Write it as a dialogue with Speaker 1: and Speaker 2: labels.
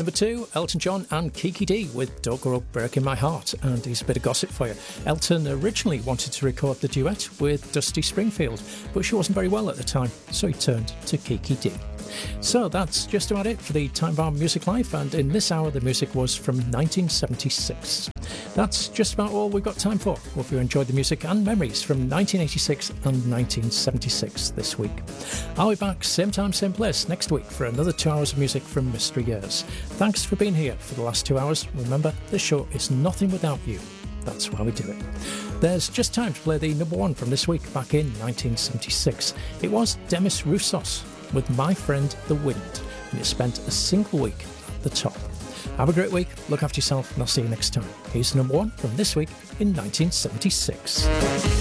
Speaker 1: number 2, Elton John and Kiki D with Don't Go Breaking My Heart. And here's a bit of gossip for you. Elton originally wanted to record the duet with Dusty Springfield, but she wasn't very well at the time, so he turned to Kiki D. So that's just about it for the Time Bomb Music Life, and in this hour the music was from 1976. That's just about all we've got time for. Hope you enjoyed the music and memories from 1986 and 1976 this week. I'll be back same time, same place next week for another 2 hours of music from Mystery Years. Thanks for being here for the last 2 hours. Remember, this show is nothing without you. That's why we do it. There's just time to play the number 1 from this week back in 1976. It was Demis Roussos with My Friend the Wind, and it spent a single week at the top. Have a great week, look after yourself, and I'll see you next time. Here's the number 1 from this week in 1976.